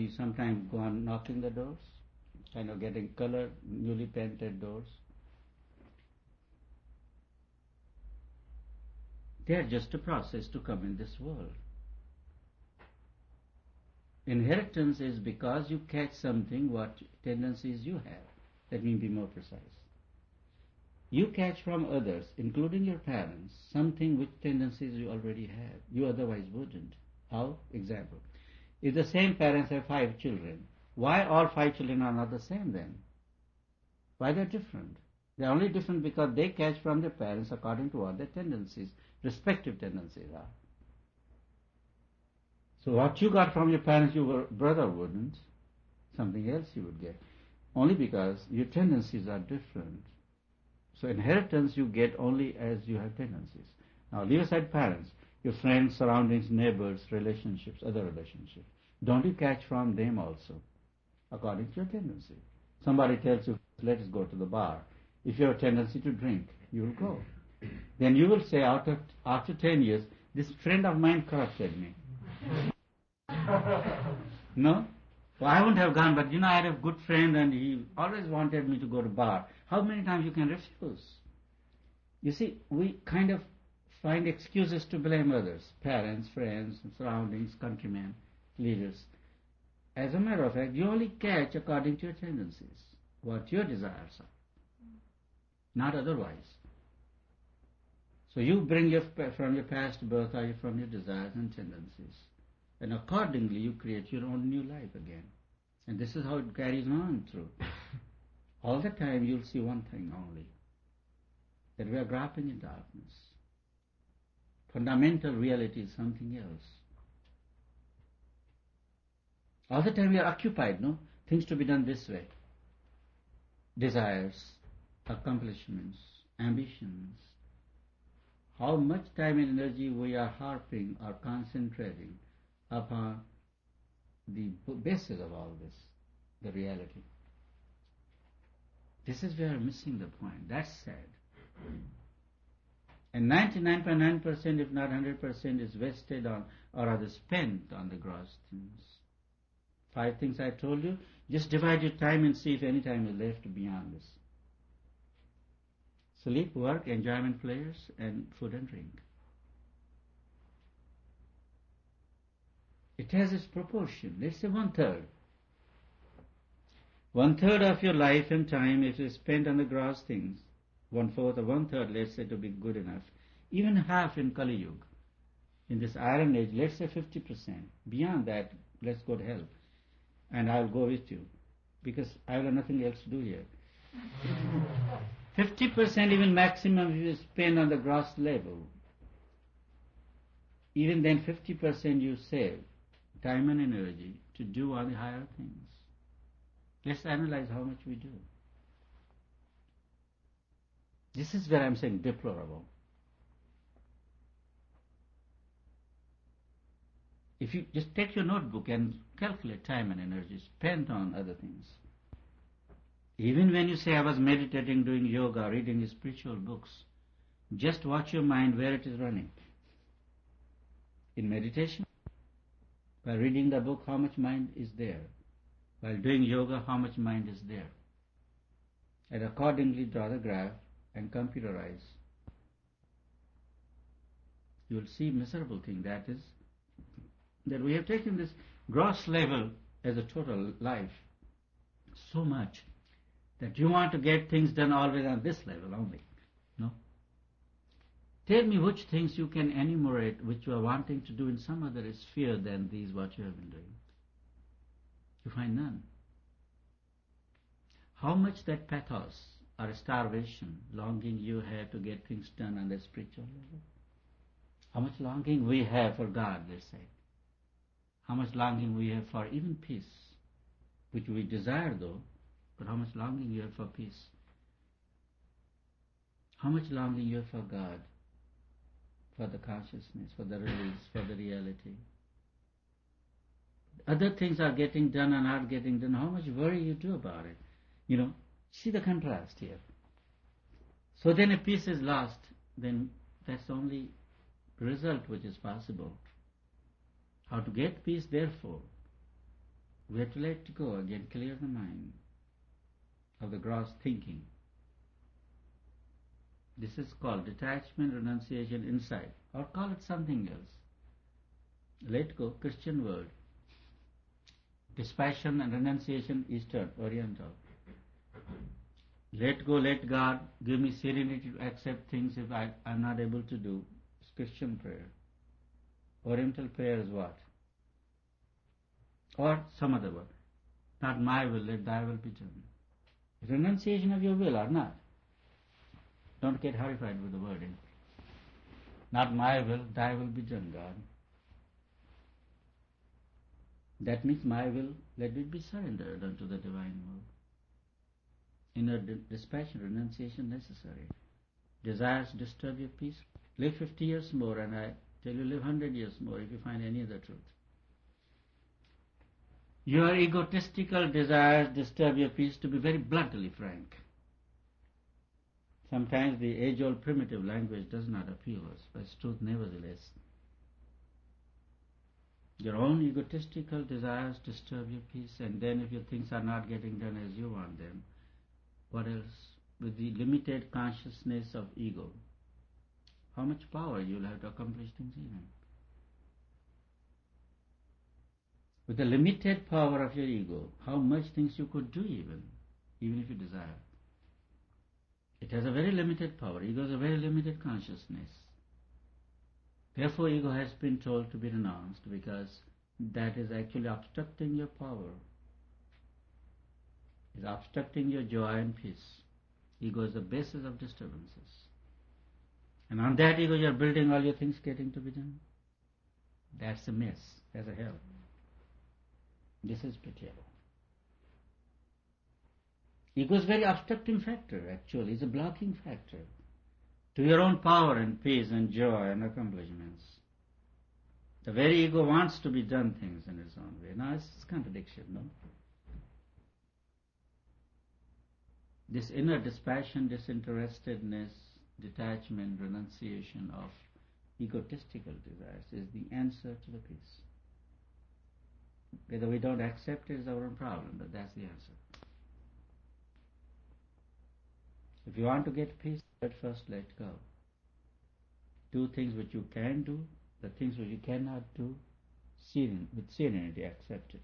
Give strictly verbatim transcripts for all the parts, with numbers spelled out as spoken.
you sometimes go on knocking the doors, kind of getting colored, newly painted doors. They are just a process to come in this world. Inheritance is because you catch something, what tendencies you have. Let me be more precise. You catch from others, including your parents, something which tendencies you already have. You otherwise wouldn't. How? Example. If the same parents have five children, why all five children are not the same then? Why they're different? They're only different because they catch from their parents according to what their tendencies, respective tendencies are. So what you got from your parents, your brother wouldn't. Something else you would get. Only because your tendencies are different. So inheritance you get only as you have tendencies. Now leave aside parents, your friends, surroundings, neighbors, relationships, other relationships. Don't you catch from them also, according to your tendency? Somebody tells you, let us go to the bar. If you have a tendency to drink, you will go. Then you will say, after, after ten years, this friend of mine corrupted me. No? Well, I wouldn't have gone, but you know, I had a good friend and he always wanted me to go to bar. How many times you can refuse? You see, we kind of find excuses to blame others, parents, friends, surroundings, countrymen, leaders. As a matter of fact, you only catch according to your tendencies, what your desires are, not otherwise. So you bring your, from your past birth or from your desires and tendencies. And accordingly you create your own new life again. And this is how it carries on through. All the time you'll see one thing only, that we are grappling in darkness. Fundamental reality is something else. All the time we are occupied, no? Things to be done this way. Desires, accomplishments, ambitions. How much time and energy we are harping or concentrating upon the basis of all this, the reality. This is where we are missing the point. That's sad. And ninety-nine point nine percent, if not one hundred percent, is wasted on, or rather spent on the gross things. Five things I told you, just divide your time and see if any time is left beyond this. Sleep, work, enjoyment, pleasures, and food and drink. It has its proportion. Let's say one third. One third of your life and time if you spend on the gross things. One fourth or one third, let's say, to be good enough. Even half in Kali Yuga. In this Iron Age, let's say fifty percent. Beyond that, let's go to hell. And I'll go with you. Because I will have nothing else to do here. fifty percent even maximum you spend on the gross level. Even then fifty percent you save time and energy to do on the higher things. Let's analyze how much we do. This is where I'm saying deplorable. If you just take your notebook and calculate time and energy spent on other things. Even when you say I was meditating, doing yoga, reading spiritual books, just watch your mind where it is running. In meditation, by reading the book, how much mind is there? While doing yoga, how much mind is there? And accordingly draw the graph and computerize. You will see miserable thing, that is, that we have taken this gross level as a total life so much that you want to get things done always on this level only. No? Tell me which things you can enumerate which you are wanting to do in some other sphere than these what you have been doing. You find none. How much that pathos or starvation, longing you have to get things done on the spiritual level? How much longing we have for God, let's say. How much longing we have for even peace, which we desire though, but how much longing you have for peace? How much longing you have for God, for the consciousness, for the release, for the reality? Other things are getting done and not getting done. How much worry you do about it? You know, see the contrast here. So then if peace is lost, then that's the only result which is possible. How to get peace, therefore? We have to let it go again, clear the mind of the gross thinking. This is called detachment, renunciation, insight, or call it something else. Let go, Christian word. Dispassion and renunciation, Eastern, Oriental. Let go, let God give me serenity to accept things if I am not able to do. It's Christian prayer. Oriental prayer is what? Or some other word. Not my will, let thy will be done. Renunciation of your will or not. Don't get horrified with the wording. Not my will, thy will be done, God. That means my will, let it be surrendered unto the divine will. Inner dispassion, renunciation necessary. Desires disturb your peace. Live fifty years more, and I tell you, live one hundred years more if you find any other truth. Your egotistical desires disturb your peace, to be very bluntly frank. Sometimes the age-old primitive language does not appeal us, but it's truth nevertheless. Your own egotistical desires disturb your peace, and then if your things are not getting done as you want them, what else? With the limited consciousness of ego, how much power you'll have to accomplish things even. With the limited power of your ego, how much things you could do even, even if you desire. It has a very limited power. Ego has a very limited consciousness. Therefore, ego has been told to be renounced, because that is actually obstructing your power. It's obstructing your joy and peace. Ego is the basis of disturbances. And on that ego you are building all your things getting to be done. That's a mess. That's a hell. This is pitiable. Ego is a very obstructing factor, actually. It's a blocking factor to your own power and peace and joy and accomplishments. The very ego wants to be done things in its own way. Now, it's a contradiction, no? This inner dispassion, disinterestedness, detachment, renunciation of egotistical desires is the answer to the peace. Whether we don't accept it is our own problem, but that's the answer. If you want to get peace, at first let go. Do things which you can do, the things which you cannot do, with serenity accept it.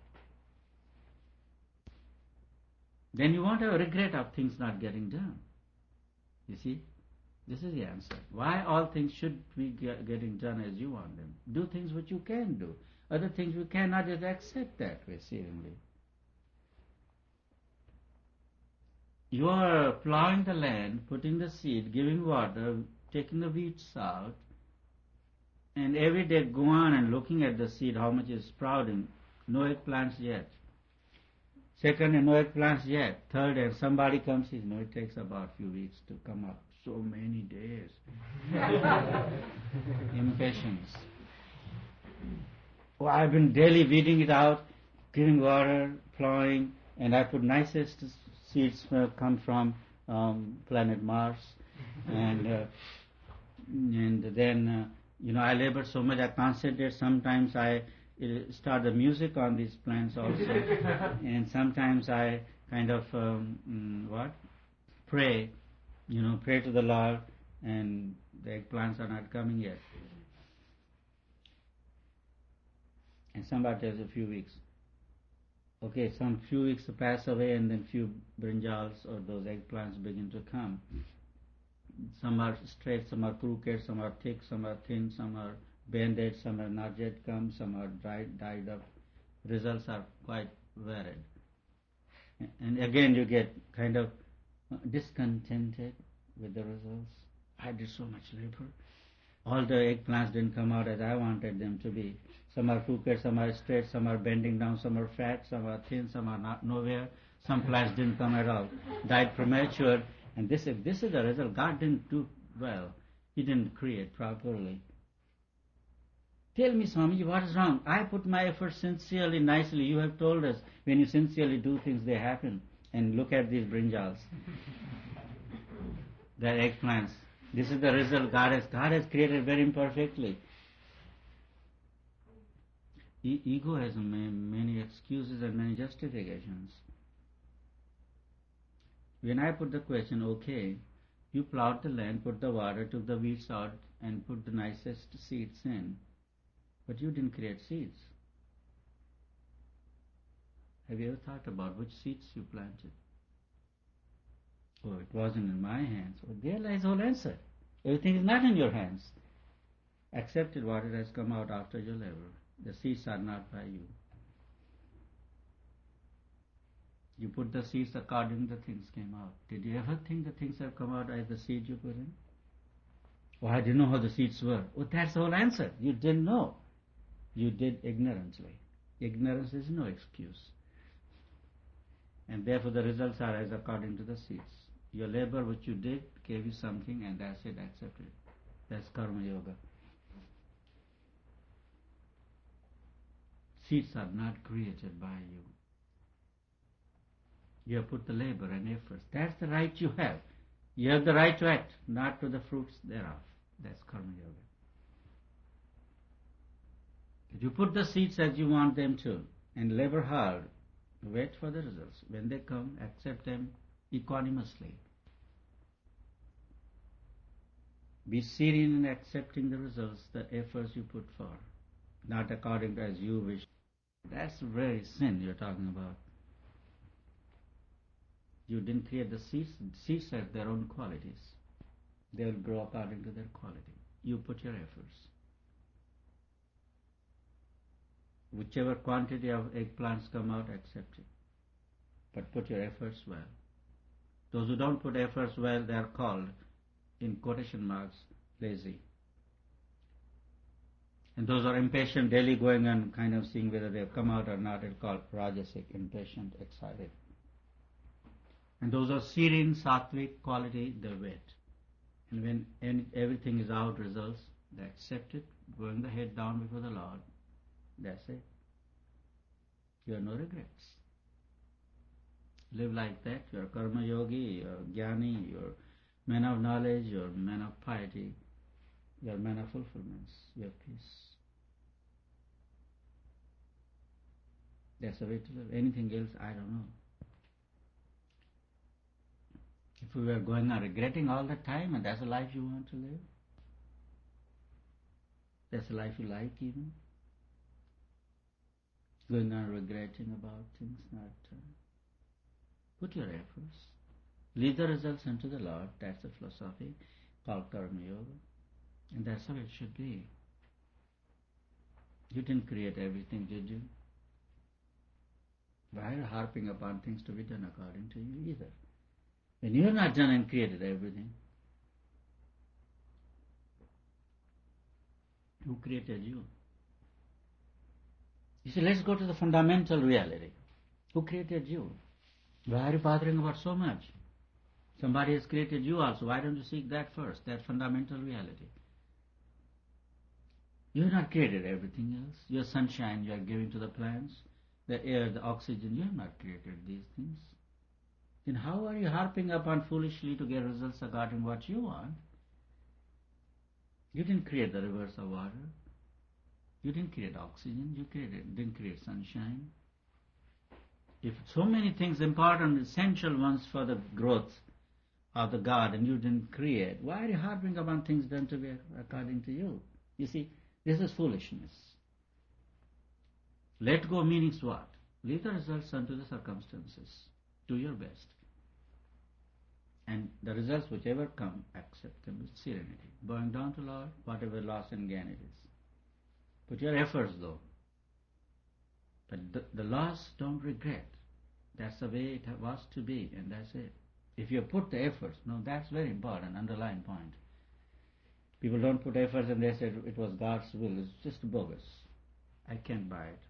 Then you won't have a regret of things not getting done. You see, this is the answer. Why all things should be getting done as you want them. Do things which you can do. Other things you cannot, just accept that way serenely. You are plowing the land, putting the seed, giving water, taking the weeds out, and every day go on and looking at the seed, how much is sprouting. No eggplants yet. Second, and no eggplants yet. Third, and somebody comes, says, no, it takes about a few weeks to come up. So many days. Impatience. Oh, I've been daily weeding it out, giving water, plowing, and I put nicest seeds come from um, planet Mars, and uh, and then uh, you know I labor so much. I concentrate. Sometimes I uh, start the music on these plants also, and sometimes I kind of um, mm, what pray, you know, pray to the Lord, and the eggplants are not coming yet. And somebody tells a few weeks. Okay, some few weeks pass away, and then few brinjals or those eggplants begin to come. Some are straight, some are crooked, some are thick, some are thin, some are bended, some are not yet come, some are dried, dyed up. Results are quite varied. And again you get kind of discontented with the results. I did so much labor. All the eggplants didn't come out as I wanted them to be. Some are crooked, some are straight, some are bending down, some are fat, some are thin, some are not nowhere. Some plants didn't come at all. Died premature. And this, if this is the result, God didn't do well. He didn't create properly. Tell me, Swamiji, what is wrong? I put my effort sincerely, nicely. You have told us when you sincerely do things, they happen. And look at these brinjals. They're eggplants. This is the result God has. God has created very imperfectly. E- ego has ma- many excuses and many justifications. When I put the question, okay, you plowed the land, put the water, took the weeds out, and put the nicest seeds in, but you didn't create seeds. Have you ever thought about which seeds you planted? Oh, it wasn't in my hands. Oh, there lies the whole answer. Everything is not in your hands. Accepted what it has come out after your labor. The seeds are not by you. You put the seeds according to the things came out. Did you ever think the things have come out as the seed you put in? Oh, I didn't know how the seeds were. Oh, that's the whole answer. You didn't know. You did ignorantly. Ignorance is no excuse. And therefore the results are as according to the seeds. Your labor which you did gave you something, and that's it, accept it. That's karma yoga. Seeds are not created by you. You have put the labor and efforts. That's the right you have. You have the right to act, not to the fruits thereof. That's karma yoga. If you put the seeds as you want them to, and labor hard, wait for the results. When they come, accept them equanimously. Be serene in accepting the results, the efforts you put for, not according to as you wish. That's the very sin you're talking about. You didn't create the seeds. Seeds have their own qualities. They'll grow according to their quality. You put your efforts. Whichever quantity of eggplants come out, accept it. But put your efforts well. Those who don't put efforts well, they are called, in quotation marks, lazy. And those are impatient, daily going and kind of seeing whether they have come out or not, it's called rajasic, impatient, excited. And those are serene, sattvic quality, they wait. And when any, everything is out, results, they accept it, going the head down before the Lord. That's it. You have no regrets. Live like that. You're a karma yogi, you're a jnani, you're a man of knowledge, you're a man of piety, you're a man of fulfillments, you have peace. That's the way to live. Anything else, I don't know. If we were going on regretting all the time, and that's the life you want to live, that's the life you like even, going on regretting about things, not uh, put your efforts, leave the results unto the Lord. That's the philosophy called karma yoga, and that's how it should be. You didn't create everything, did you? Why are you harping upon things to be done according to you either? When you have not done and created everything, who created you? You see, let's go to the fundamental reality. Who created you? Why are you bothering about so much? Somebody has created you also. Why don't you seek that first, that fundamental reality? You have not created everything else. Your sunshine you are giving to the plants, the air, the oxygen, you have not created these things. Then how are you harping upon foolishly to get results according to what you want? You didn't create the rivers of water. You didn't create oxygen. You created, didn't create sunshine. If so many things, important, essential ones for the growth of the garden, you didn't create, why are you harping upon things done to be according to you? You see, this is foolishness. Let go means what? Leave the results unto the circumstances. Do your best. And the results, whichever come, accept them with serenity. Bowing down to Lord, whatever loss and gain it is. Put your efforts though. But the, the loss, don't regret. That's the way it was to be, and that's it. If you put the efforts, no, that's very important, underlying point. People don't put efforts and they say it was God's will. It's just bogus. I can't buy it.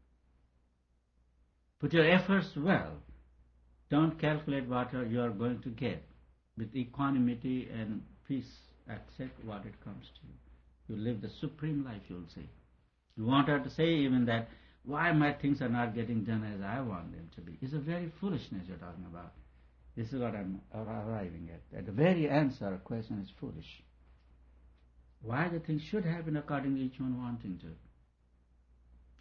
Put your efforts well. Don't calculate what you are going to get. With equanimity and peace, accept what it comes to you. You live the supreme life, you'll see. You want her to say even that, why my things are not getting done as I want them to be. It's a very foolishness you're talking about. This is what I'm arriving at. At the very answer, a question is foolish. Why the things should happen according to each one wanting to.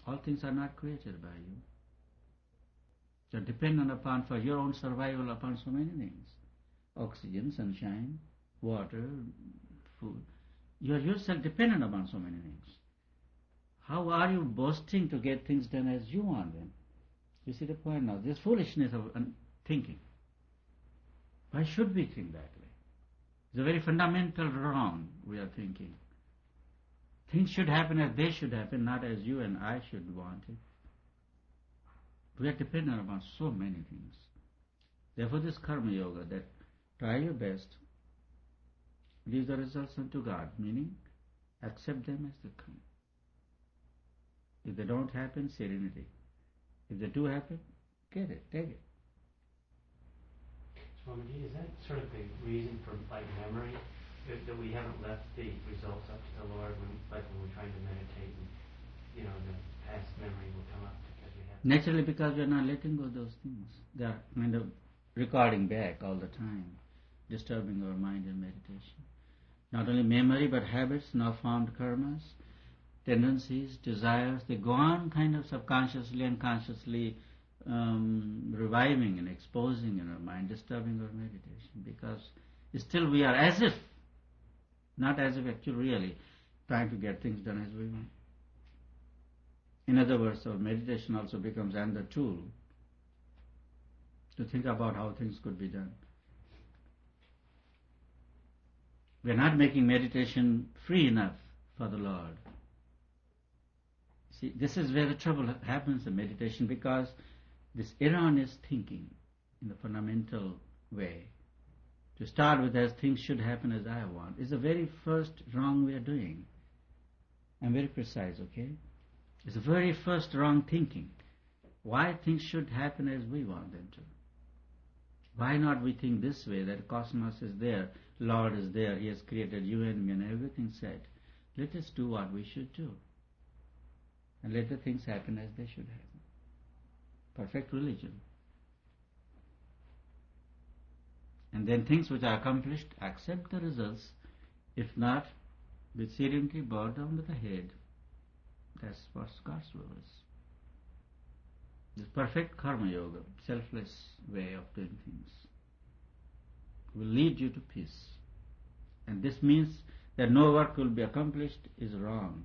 All things are not created by you. You're dependent upon, for your own survival, upon so many things. Oxygen, sunshine, water, food. You are yourself dependent upon so many things. How are you boasting to get things done as you want them? You see the point now? This foolishness of thinking. Why should we think that way? It's a very fundamental wrong we are thinking. Things should happen as they should happen, not as you and I should want it. We are dependent upon so many things. Therefore this karma yoga, that try your best, leave the results unto God, meaning accept them as they come. If they don't happen, serenity. If they do happen, get it, take it. Swamiji, is that sort of the reason for like memory, that, that we haven't left the results up to the Lord, when, like when we're trying to meditate, and you know the past memory will come up because we have. Naturally, because we are not letting go of those things. They are kind of recording back all the time, disturbing our mind in meditation. Not only memory, but habits, now formed karmas, tendencies, desires, they go on kind of subconsciously, unconsciously um, reviving and exposing in our mind, disturbing our meditation, because still we are as if, not as if actually really, trying to get things done as we want. In other words, our meditation also becomes another tool to think about how things could be done. We are not making meditation free enough for the Lord. See, this is where the trouble happens in meditation, because this erroneous thinking in the fundamental way, to start with as things should happen as I want, is the very first wrong we are doing. I'm very precise, okay? It's the very first wrong thinking. Why things should happen as we want them to? Why not we think this way, that cosmos is there, Lord is there, He has created you and me and everything set. Let us do what we should do. And let the things happen as they should happen. Perfect religion. And then things which are accomplished, accept the results. If not, with serenity, bow down with the head. That's what God's will is. This perfect karma yoga, selfless way of doing things, will lead you to peace. And this means that no work will be accomplished is wrong.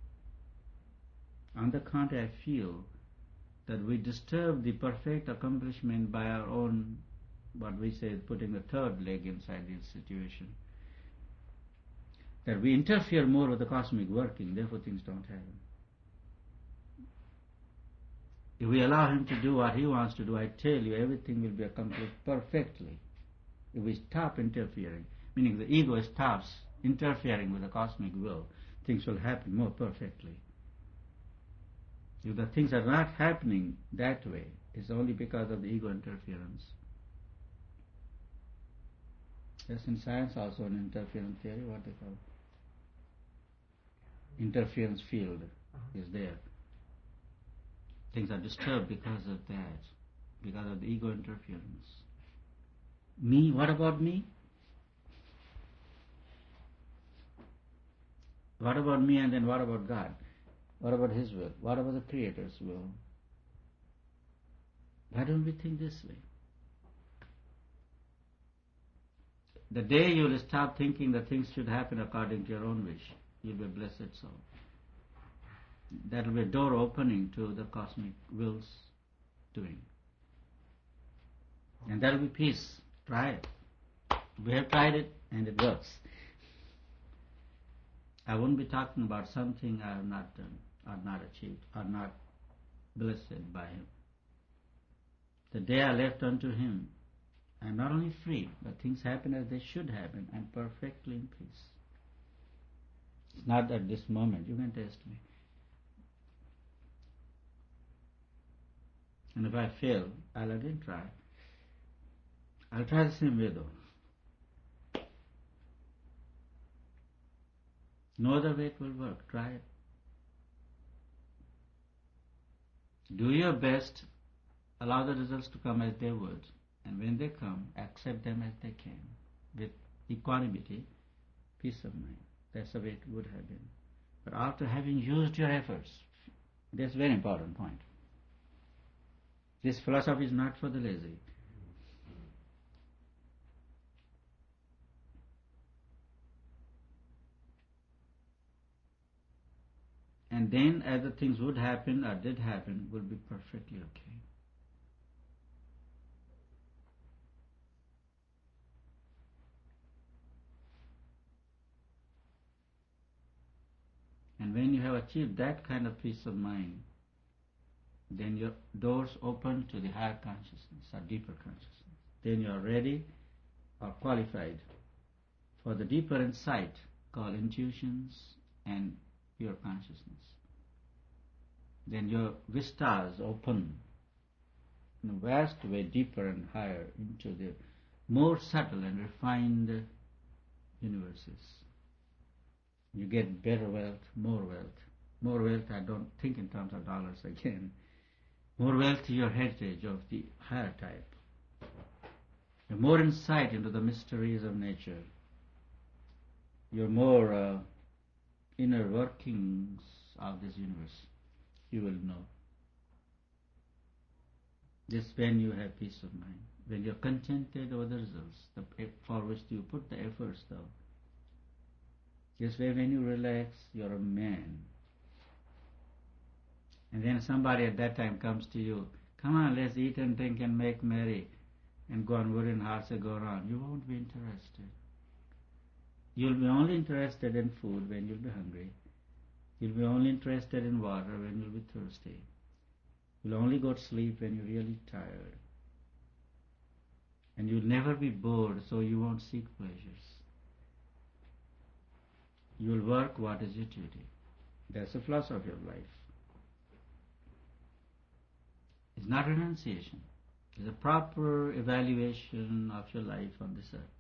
On the contrary, I feel that we disturb the perfect accomplishment by our own, what we say, putting the third leg inside this situation. That we interfere more with the cosmic working, therefore things don't happen. If we allow Him to do what He wants to do, I tell you, everything will be accomplished perfectly. If we stop interfering, meaning the ego stops interfering with the cosmic will, things will happen more perfectly. If the things are not happening that way, it's only because of the ego interference. There's in science also an interference theory, what they call interference field is there. Things are disturbed because of that, because of the ego interference. Me, what about me? What about me, and then what about God? What about His will? What about the Creator's will? Why don't we think this way? The day you will stop thinking that things should happen according to your own wish, you'll be a blessed soul. That will be a door opening to the cosmic will's doing. And that will be peace. Try it. We have tried it and it works. I won't be talking about something I have not done, or not achieved, or not blessed by Him. The day I left unto Him, I am not only free, but things happen as they should happen. I am perfectly in peace. It's not at this moment. You can test me. And if I fail, I'll again try. I'll try the same way though. No other way it will work. Try it. Do your best. Allow the results to come as they would. And when they come, accept them as they came. With equanimity, peace of mind. That's the way it would have been. But after having used your efforts, That's a very important point. This philosophy is not for the lazy. And then as the things would happen or did happen, will be perfectly okay. And when you have achieved that kind of peace of mind, then your doors open to the higher consciousness or deeper consciousness. Then you are ready or qualified for the deeper insight called intuitions and pure consciousness. Then your vistas open in a vast way deeper and higher into the more subtle and refined universes. You get better wealth, more wealth. More wealth, I don't think in terms of dollars again. More wealth to your heritage of the higher type. More insight into the mysteries of nature. Your more uh, inner workings of this universe, you will know. This when you have peace of mind. When you are contented over the results, the, for which you put the efforts though. This way when you relax, you are a man. And then somebody at that time comes to you, come on, let's eat and drink and make merry, and go on wooden horses go around. You won't be interested. You'll be only interested in food when you'll be hungry. You'll be only interested in water when you'll be thirsty. You'll only go to sleep when you're really tired. And you'll never be bored, so you won't seek pleasures. You'll work what is your duty. That's the philosophy of life. It's not renunciation. It's a proper evaluation of your life on this earth.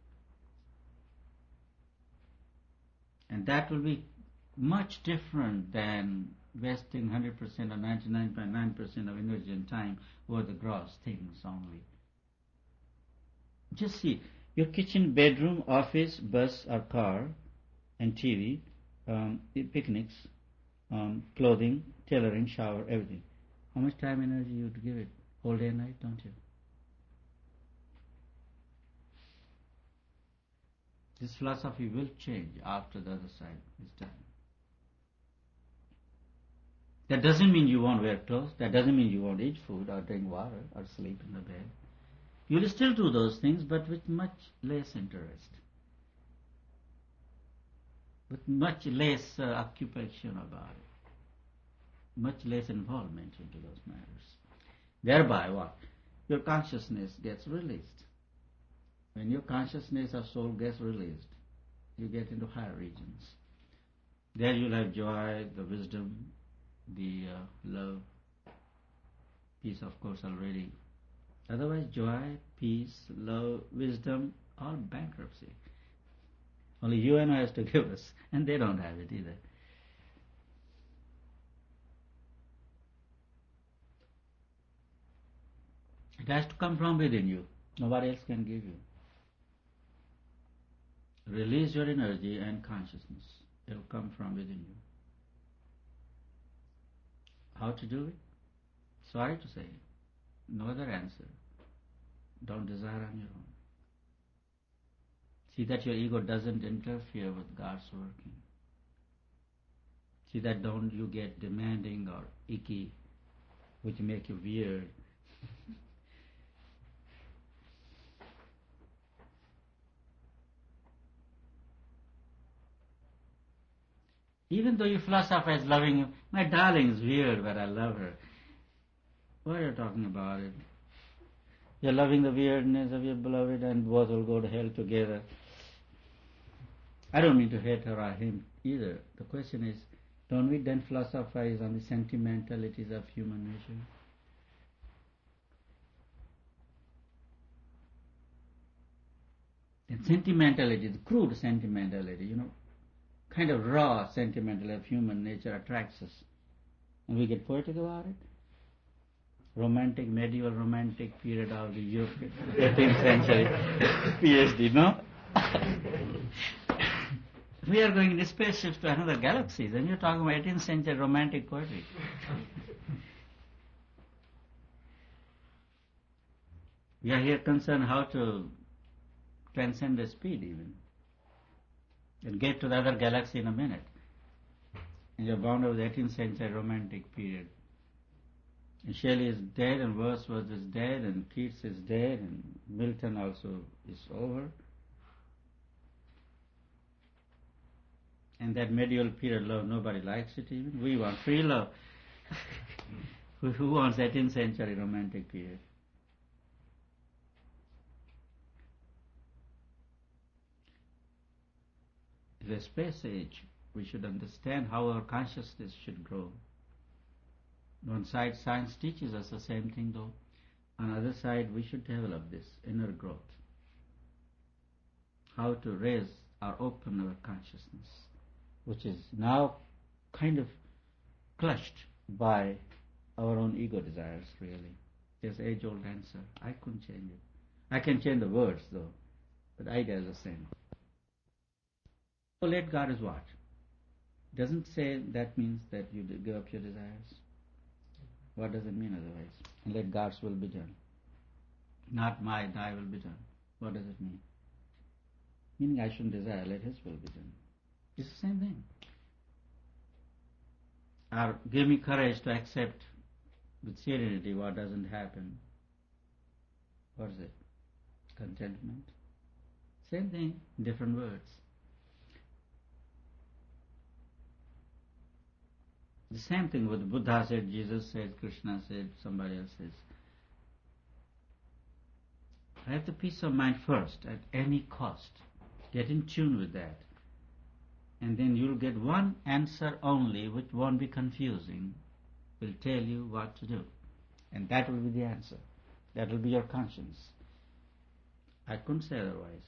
And that will be much different than wasting one hundred percent or ninety-nine point nine percent of energy and time over the gross things only. Just see, your kitchen, bedroom, office, bus or car, and T V, um, picnics, um, clothing, tailoring, shower, everything. How much time and energy you would give it? Whole day and night, don't you? This philosophy will change after the other side is done. That doesn't mean you won't wear clothes. That doesn't mean you won't eat food or drink water or sleep in the bed. You will still do those things, but with much less interest, with much less uh, occupation about it, much less involvement into those matters. Thereby what? Your consciousness gets released. When your consciousness of soul gets released, you get into higher regions. There you'll have joy, the wisdom, the uh, love, peace of course already. Otherwise joy, peace, love, wisdom, all bankruptcy. Only you and I has to give us, and they don't have it either. It has to come from within you. Nobody else can give you. Release your energy and consciousness. It will come from within you. How to do it? Sorry to say, no other answer. Don't desire on your own. See that your ego doesn't interfere with God's working. See that don't you get demanding or icky, which make you weird. Even though you philosophize loving him, my darling is weird, but I love her. Why are you talking about it? You're loving the weirdness of your beloved and both will go to hell together. I don't mean to hate her or him either. The question is, don't we then philosophize on the sentimentalities of human nature? And sentimentality, the crude sentimentality, you know, kind of raw sentimentality of human nature attracts us. And we get poetic about it. Romantic, medieval romantic period of the European eighteenth century PhD, no? We are going in spaceships to another galaxy, then you're talking about eighteenth century romantic poetry. We are here concerned how to transcend the speed even, and get to the other galaxy in a minute. And you're bound over the eighteenth century romantic period. And Shelley is dead, and Wordsworth is dead, and Keats is dead, and Milton also is over. And that medieval period love, nobody likes it even. We want free love. who, who wants eighteenth century romantic period? The space age, we should understand how our consciousness should grow. On one side, science teaches us the same thing though. On the other side, we should develop this inner growth. How to raise or open our consciousness, which is now kind of clutched by our own ego desires, really. There's an age-old answer. I couldn't change it. I can change the words though, but the idea is the same. So let God is what? Doesn't say that means that you give up your desires. What does it mean otherwise? And let God's will be done. Not my, thy will be done. What does it mean? Meaning I shouldn't desire, let His will be done. It's the same thing. Or give me courage to accept with serenity what doesn't happen. What is it? Contentment. Same thing, different words. The same thing with Buddha said, Jesus said, Krishna said, somebody else says. Have the peace of mind first, at any cost. Get in tune with that. And then you'll get one answer only, which won't be confusing, will tell you what to do. And that will be the answer. That will be your conscience. I couldn't say otherwise.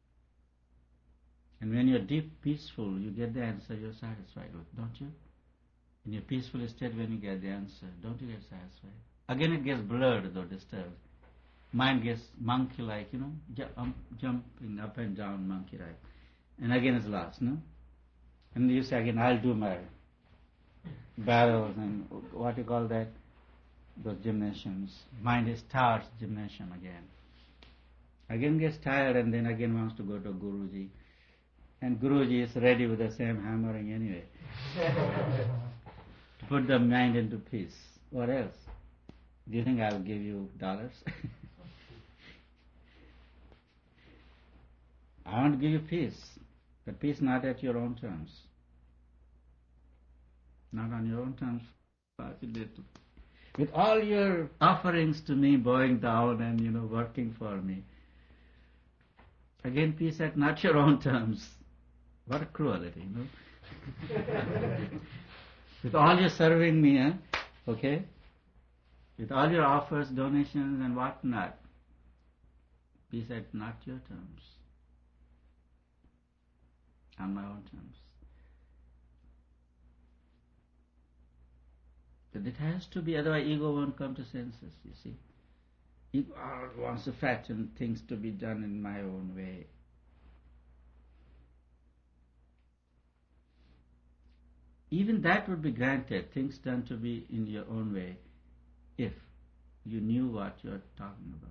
And when you're deep peaceful, you get the answer you're satisfied with, don't you? In your peaceful state, when you get the answer, don't you get satisfied? Again it gets blurred or disturbed. Mind gets monkey-like, you know, jump, jumping up and down monkey-like. And again it's lost, no? And you say again, I'll do my barrels and what you call that? Those gymnasiums. Mind starts gymnasium again. Again gets tired and then again wants to go to Guruji. And Guruji is ready with the same hammering anyway. To put the mind into peace. What else? Do you think I'll give you dollars? I want to give you peace, but peace not at your own terms. Not on your own terms. With all your offerings to me, bowing down and, you know, working for me. Again, peace at not your own terms. What a cruelty, you know. With all your serving me, eh? Okay? With all your offers, donations and what not. Peace at not your terms. On my own terms. But it has to be, otherwise ego won't come to senses, you see. Ego wants to fatten things to be done in my own way. Even that would be granted, things done to be in your own way, if you knew what you are talking about.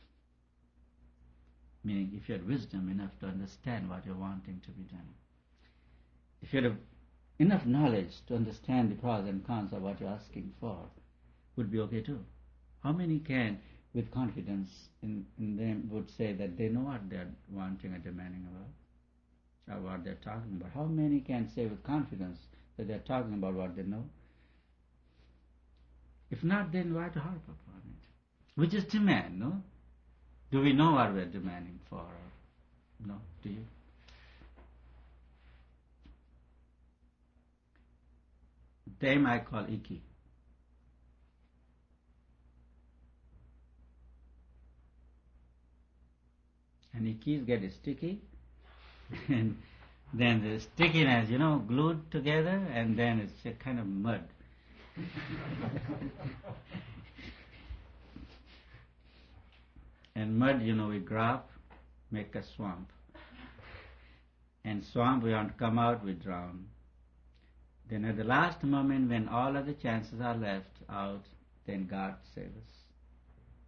Meaning, if you had wisdom enough to understand what you're wanting to be done. If you had enough knowledge to understand the pros and cons of what you're asking for, would be okay too. How many can, with confidence in, in them, would say that they know what they're wanting or demanding about, or what they're talking about? How many can say with confidence that they're talking about what they know? If not, then why to harp upon it? We just demand, no? Do we know what we're demanding for? Or no? Do you? Them I call icky. And ickies get sticky, and then the stickiness, you know, glued together, and then it's a kind of mud. And mud, you know, we grab, make a swamp. and swamp, we want to come out, we drown. Then at the last moment when all other chances are left out, then God saves us.